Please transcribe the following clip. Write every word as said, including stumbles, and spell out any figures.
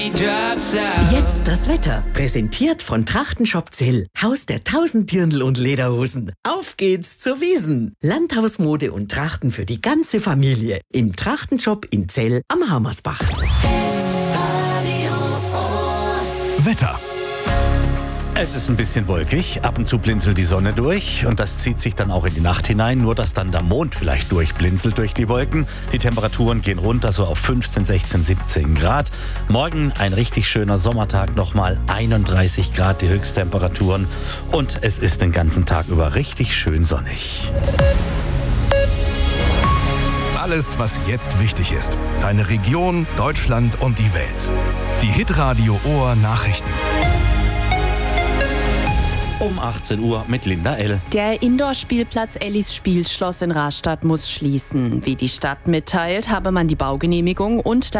Jetzt das Wetter. Präsentiert von Trachtenshop Zell. Haus der tausend Dirndl und Lederhosen. Auf geht's zur Wiesn. Landhausmode und Trachten für die ganze Familie. Im Trachtenshop in Zell am Hammersbach. Wetter. Es ist ein bisschen wolkig, ab und zu blinzelt die Sonne durch und das zieht sich dann auch in die Nacht hinein, nur dass dann der Mond vielleicht durchblinzelt durch die Wolken. Die Temperaturen gehen runter, so auf fünfzehn, sechzehn, siebzehn Grad. Morgen ein richtig schöner Sommertag, nochmal einunddreißig Grad die Höchsttemperaturen und es ist den ganzen Tag über richtig schön sonnig. Alles, was jetzt wichtig ist. Deine Region, Deutschland und die Welt. Die Hitradio Ohr Nachrichten. Um achtzehn Uhr mit Linda L. Der Indoor-Spielplatz Ellis Spielschloss in Rastatt muss schließen. Wie die Stadt mitteilt, habe man die Baugenehmigung und